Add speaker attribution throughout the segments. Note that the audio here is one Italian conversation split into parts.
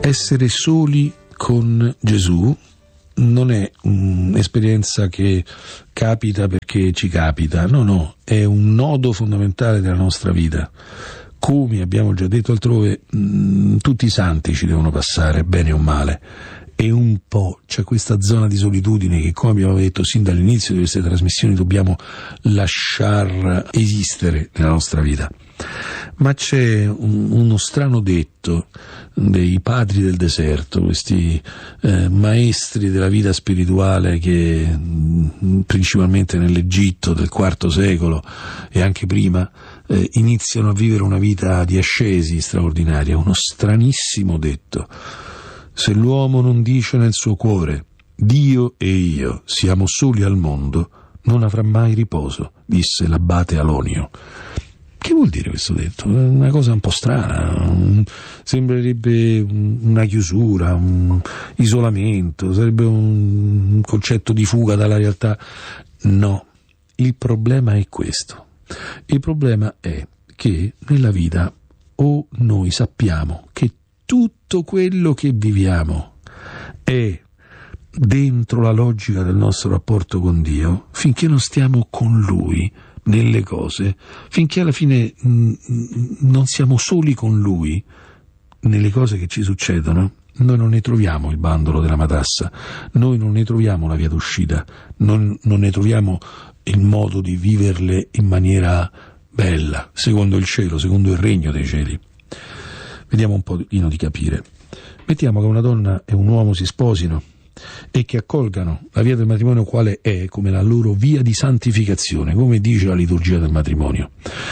Speaker 1: Essere soli con Gesù non è un'esperienza che capita perché ci capita, no, è un nodo fondamentale della nostra vita. Come abbiamo già detto altrove, tutti i santi ci devono passare, bene o male, e un po' c'è questa zona di solitudine che, come abbiamo detto sin dall'inizio di queste trasmissioni, dobbiamo lasciar esistere nella nostra vita. Ma c'è uno strano detto dei padri del deserto, questi maestri della vita spirituale che principalmente nell'Egitto del IV secolo e anche prima iniziano a vivere una vita di ascesi straordinaria. Uno stranissimo detto: se l'uomo non dice nel suo cuore Dio e io siamo soli al mondo, non avrà mai riposo, disse l'abate Alonio. Che vuol dire questo detto? È una cosa un po' strana, sembrerebbe una chiusura, un isolamento, sarebbe un concetto di fuga dalla realtà. No, il problema è questo. Il problema è che nella vita o noi sappiamo che tutto quello che viviamo è dentro la logica del nostro rapporto con Dio, finché non stiamo con Lui nelle cose, finché alla fine non siamo soli con Lui nelle cose che ci succedono, noi non ne troviamo il bandolo della matassa, noi non ne troviamo la via d'uscita, non ne troviamo il modo di viverle in maniera bella, secondo il cielo, secondo il regno dei cieli. Vediamo un pochino di capire. Mettiamo che una donna e un uomo si sposino e che accolgano la via del matrimonio quale è, come la loro via di santificazione, come dice la liturgia del matrimonio.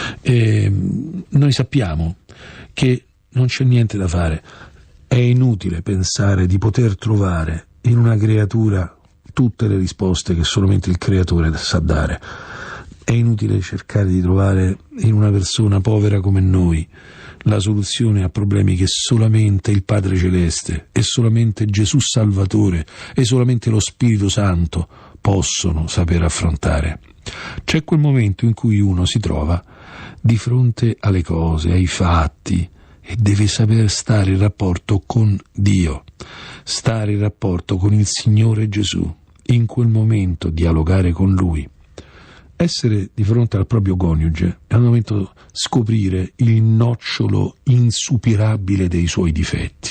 Speaker 1: Noi sappiamo che non c'è niente da fare, è inutile pensare di poter trovare in una creatura tutte le risposte che solamente il creatore sa dare. È inutile cercare di trovare in una persona povera come noi la soluzione a problemi che solamente il Padre Celeste e solamente Gesù Salvatore e solamente lo Spirito Santo possono saper affrontare. C'è quel momento in cui uno si trova di fronte alle cose, ai fatti, e deve saper stare in rapporto con Dio, stare in rapporto con il Signore Gesù, in quel momento dialogare con Lui. Essere di fronte al proprio coniuge è un momento scoprire il nocciolo insuperabile dei suoi difetti,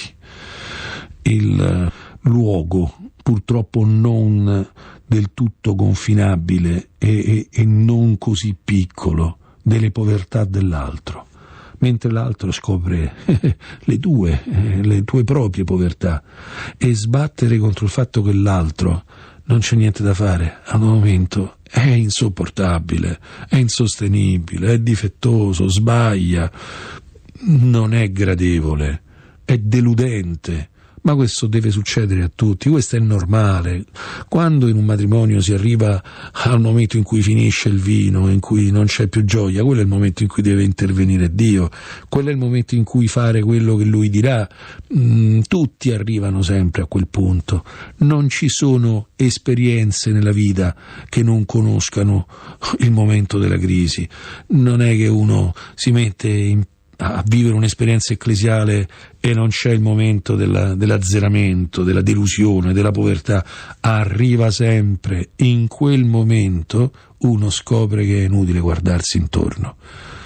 Speaker 1: il luogo purtroppo non del tutto confinabile e non così piccolo delle povertà dell'altro, mentre l'altro scopre le tue proprie povertà, e sbattere contro il fatto che l'altro non c'è niente da fare al momento è insopportabile, è insostenibile, è difettoso, sbaglia, non è gradevole, è deludente. Ma questo deve succedere a tutti, questo è normale. Quando in un matrimonio si arriva al momento in cui finisce il vino, in cui non c'è più gioia, quello è il momento in cui deve intervenire Dio, quello è il momento in cui fare quello che Lui dirà. Tutti arrivano sempre a quel punto. Non ci sono esperienze nella vita che non conoscano il momento della crisi. Non è che uno si mette a vivere un'esperienza ecclesiale e non c'è il momento dell'azzeramento, della delusione, della povertà. Arriva sempre. In quel momento uno scopre che è inutile guardarsi intorno.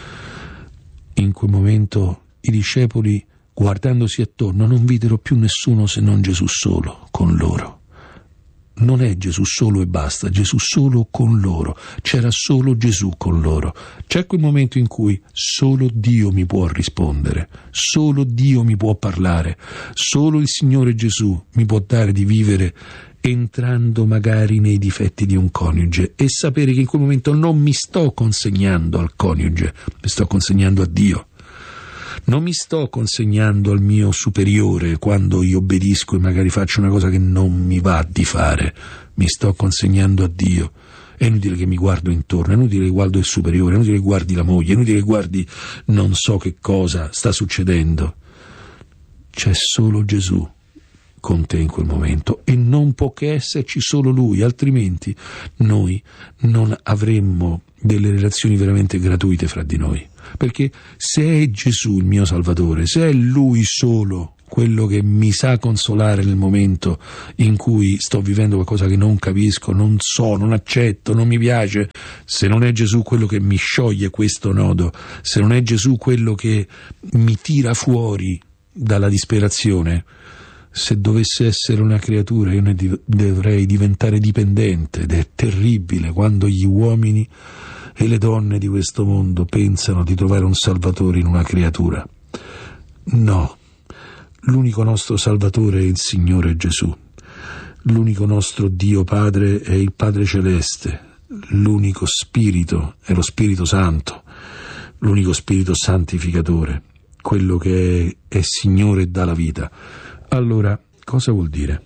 Speaker 1: In quel momento i discepoli, guardandosi attorno, non videro più nessuno se non Gesù solo con loro. Non è Gesù solo e basta, Gesù solo con loro. C'era solo Gesù con loro. C'è quel momento in cui solo Dio mi può rispondere, solo Dio mi può parlare, solo il Signore Gesù mi può dare di vivere entrando magari nei difetti di un coniuge e sapere che in quel momento non mi sto consegnando al coniuge, mi sto consegnando a Dio. Non mi sto consegnando al mio superiore quando io obbedisco e magari faccio una cosa che non mi va di fare. Mi sto consegnando a Dio. È inutile che mi guardo intorno, è inutile che guardo il superiore, è inutile che guardi la moglie, è inutile che guardi non so che cosa sta succedendo. C'è solo Gesù con te in quel momento e non può che esserci solo Lui, altrimenti noi non avremmo delle relazioni veramente gratuite fra di noi. Perché se è Gesù il mio Salvatore, se è Lui solo quello che mi sa consolare nel momento in cui sto vivendo qualcosa che non capisco, non so, non accetto, non mi piace, se non è Gesù quello che mi scioglie questo nodo, se non è Gesù quello che mi tira fuori dalla disperazione, se dovesse essere una creatura io ne dovrei diventare dipendente, ed è terribile quando gli uomini e le donne di questo mondo pensano di trovare un salvatore in una creatura. No, l'unico nostro salvatore è il Signore Gesù, l'unico nostro Dio Padre è il Padre Celeste, l'unico Spirito è lo Spirito Santo, l'unico Spirito Santificatore, quello che è Signore e dà la vita. Allora, cosa vuol dire?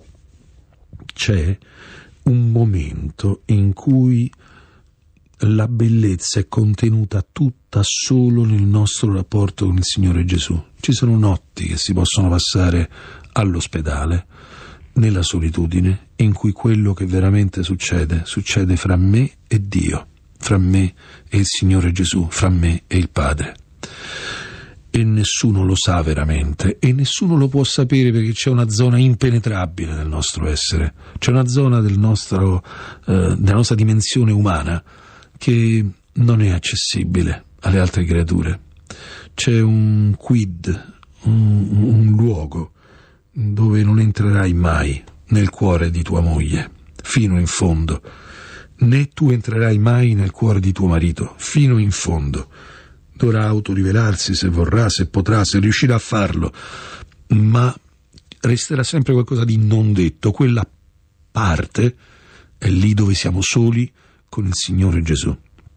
Speaker 1: C'è un momento in cui la bellezza è contenuta tutta solo nel nostro rapporto con il Signore Gesù. Ci sono notti che si possono passare all'ospedale, nella solitudine, in cui quello che veramente succede fra me e Dio, fra me e il Signore Gesù, fra me e il Padre. E nessuno lo sa veramente, e nessuno lo può sapere, perché c'è una zona impenetrabile del nostro essere, c'è una zona della nostra dimensione umana che non è accessibile alle altre creature. C'è un quid, un luogo dove non entrerai mai nel cuore di tua moglie fino in fondo, né tu entrerai mai nel cuore di tuo marito fino in fondo. Dovrà autorivelarsi se vorrà, se potrà, se riuscirà a farlo, ma resterà sempre qualcosa di non detto. Quella parte è lì dove siamo soli con il Signore Gesù.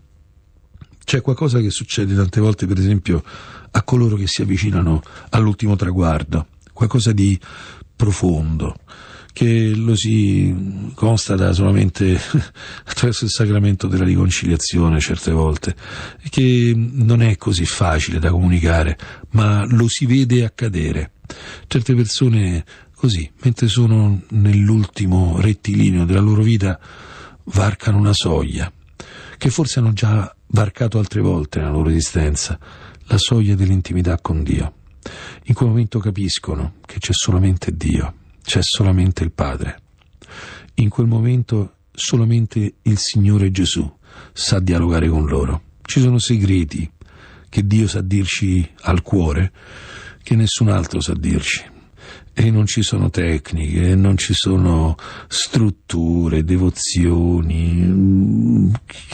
Speaker 1: C'è qualcosa che succede tante volte, per esempio, a coloro che si avvicinano all'ultimo traguardo, qualcosa di profondo, che lo si constata solamente attraverso il sacramento della riconciliazione certe volte, che non è così facile da comunicare, ma lo si vede accadere. Certe persone così, mentre sono nell'ultimo rettilineo della loro vita, varcano una soglia che forse hanno già varcato altre volte nella loro esistenza, la soglia dell'intimità con Dio. In quel momento capiscono che c'è solamente Dio, c'è solamente il Padre. In quel momento solamente il Signore Gesù sa dialogare con loro. Ci sono segreti che Dio sa dirci al cuore che nessun altro sa dirci. E non ci sono tecniche, non ci sono strutture, devozioni,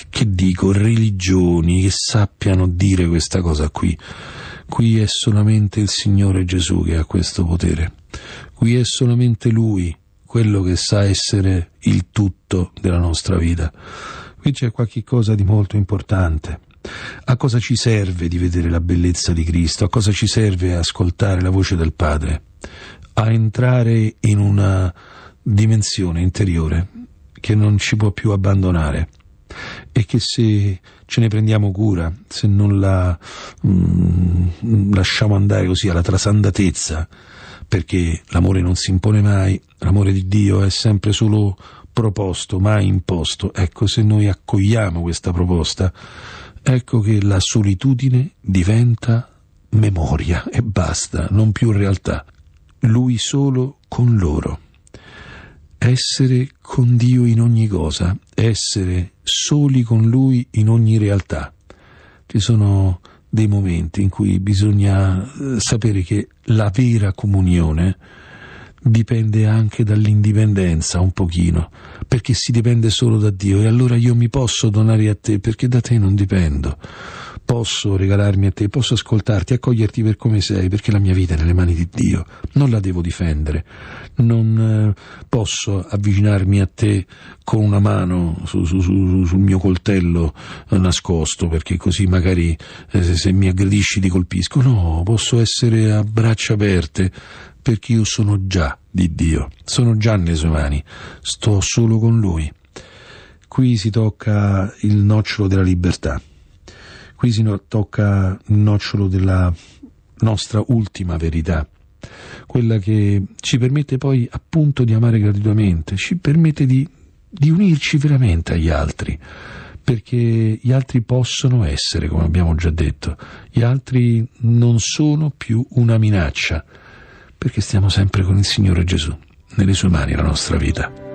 Speaker 1: religioni che sappiano dire questa cosa qui. Qui è solamente il Signore Gesù che ha questo potere. Qui è solamente Lui, quello che sa essere il tutto della nostra vita. Qui c'è qualche cosa di molto importante. A cosa ci serve di vedere la bellezza di Cristo? A cosa ci serve ascoltare la voce del Padre? A entrare in una dimensione interiore che non ci può più abbandonare, e che se ce ne prendiamo cura, se non la lasciamo andare così alla trasandatezza, perché l'amore non si impone mai, l'amore di Dio è sempre solo proposto, mai imposto. Ecco, se noi accogliamo questa proposta, ecco che la solitudine diventa memoria e basta, non più realtà. Lui solo con loro. Essere con Dio in ogni cosa, essere soli con Lui in ogni realtà. Ci sono dei momenti in cui bisogna sapere che la vera comunione dipende anche dall'indipendenza un pochino, perché si dipende solo da Dio, e allora io mi posso donare a te perché da te non dipendo. Posso regalarmi a te, posso ascoltarti, accoglierti per come sei, perché la mia vita è nelle mani di Dio, non la devo difendere. Non posso avvicinarmi a te con una mano sul mio coltello nascosto, perché così magari se mi aggredisci ti colpisco. No, posso essere a braccia aperte, perché io sono già di Dio, sono già nelle sue mani, sto solo con Lui. Qui si tocca il nocciolo della libertà. Qui si tocca il nocciolo della nostra ultima verità, quella che ci permette poi appunto di amare gratuitamente, ci permette di unirci veramente agli altri, perché gli altri possono essere, come abbiamo già detto, gli altri non sono più una minaccia, Perché stiamo sempre con il Signore Gesù, nelle sue mani la nostra vita.